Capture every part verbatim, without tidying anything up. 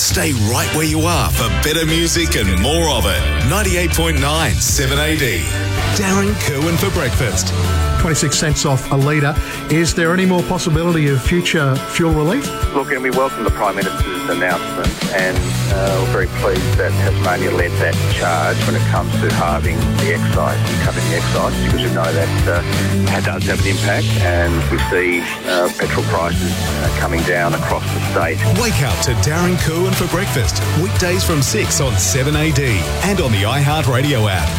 Stay right where you are for better music and more of it. ninety-eight point nine seven A D. Darren Kerwin for breakfast. twenty-six cents off a litre. Is there any more possibility of future fuel relief? Look, and we welcome the Prime Minister's announcement, and uh, we're very pleased that Tasmania led that charge when it comes to halving the excise and cutting the excise, because we know that uh, it does have an impact, and we see uh, petrol prices uh, coming down across the state. Wake up to Darren Kerwin for breakfast. Weekdays from six on seven A D and on the iHeartRadio app.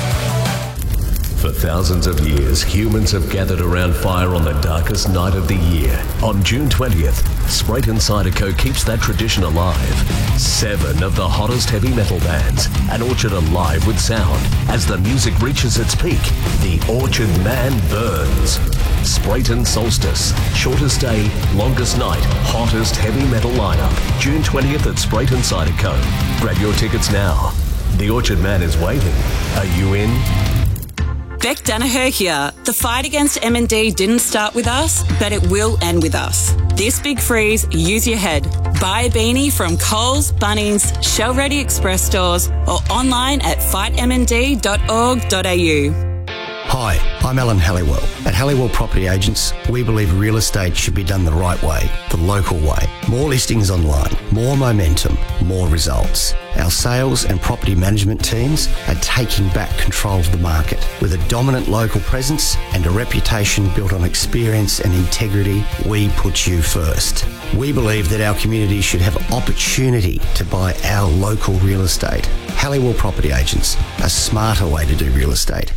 For thousands of years, humans have gathered around fire on the darkest night of the year. On June twentieth, Sprayton Cider Co keeps that tradition alive. Seven of the hottest heavy metal bands, and Orchard alive with sound. As the music reaches its peak, the Orchard Man burns. Sprayton Solstice. Shortest day, longest night, hottest heavy metal lineup. June twentieth at Sprayton Cider Co. Grab your tickets now. The Orchard Man is waiting. Are you in? Beck Danaher here. The fight against M and D didn't start with us, but it will end with us. This big freeze, use your head. Buy a beanie from Coles, Bunnings, Shell Ready Express stores or online at fight m n d dot org dot a u. Hi, I'm Alan Halliwell. At Halliwell Property Agents, we believe real estate should be done the right way, the local way. More listings online, more momentum, more results. Our sales and property management teams are taking back control of the market. With a dominant local presence and a reputation built on experience and integrity, we put you first. We believe that our community should have opportunity to buy our local real estate. Halliwell Property Agents, a smarter way to do real estate.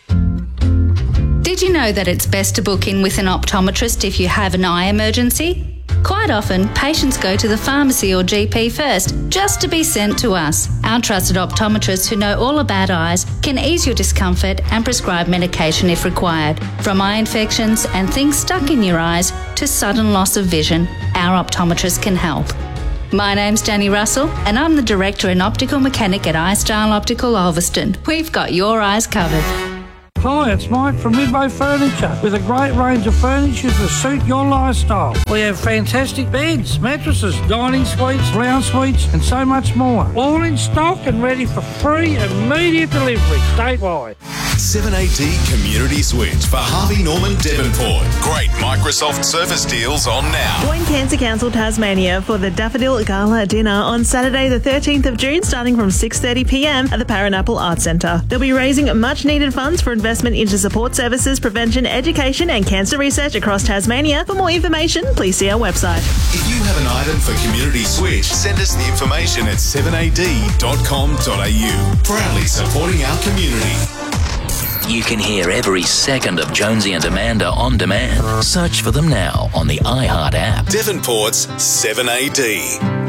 Did you know that it's best to book in with an optometrist if you have an eye emergency? Quite often, patients go to the pharmacy or G P first, just to be sent to us. Our trusted optometrists who know all about eyes can ease your discomfort and prescribe medication if required. From eye infections and things stuck in your eyes to sudden loss of vision, our optometrists can help. My name's Danny Russell, and I'm the Director and Optical Mechanic at iStyle Optical Ulverston. We've got your eyes covered. Hi, it's Mike from Midway Furniture with a great range of furniture to suit your lifestyle. We have fantastic beds, mattresses, dining suites, lounge suites and so much more. All in stock and ready for free immediate delivery statewide. seven A D Community Switch for Harvey Norman Devonport. Great Microsoft Surface deals on now. Join Cancer Council Tasmania for the Daffodil Gala Dinner on Saturday the thirteenth of June starting from six thirty p m at the Paranapple Arts Centre. They'll be raising much needed funds for investment into support services, prevention, education and cancer research across Tasmania. For more information, please see our website. If you have an item for Community Switch, send us the information at seven a d dot com dot a u. Proudly supporting our community. You can hear every second of Jonesy and Amanda on demand. Search for them now on the iHeart app. Devonport's seven A D.